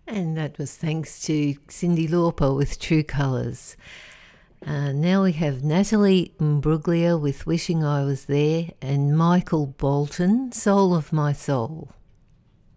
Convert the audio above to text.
And that was thanks to Cyndi Lauper with True Colours. Now we have Natalie Imbruglia with Wishing I Was There and Michael Bolton, Soul of My Soul.